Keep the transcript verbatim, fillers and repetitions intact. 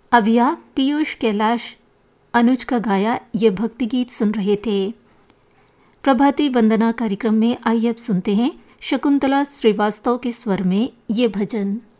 अभी आप पीयूष कैलाश अनुज का गाया ये भक्ति गीत सुन रहे थे। प्रभाती वंदना कार्यक्रम में आइए अब सुनते हैं शकुंतला श्रीवास्तव के स्वर में ये भजन।